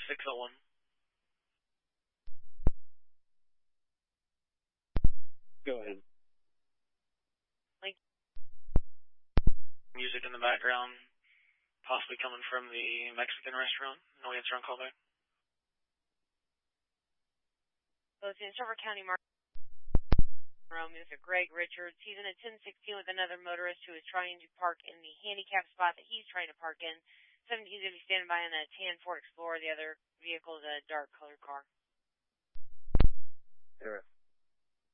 601. Go ahead. Music in the background, possibly coming from the Mexican restaurant. No answer on callback. Both in Suffolk County, Mr. Greg Richards. He's in a 1016 with another motorist who is trying to park in the handicap spot that he's trying to park in. 17's going to be standing by in a tan Ford Explorer. The other vehicle is a dark colored car. Interesting.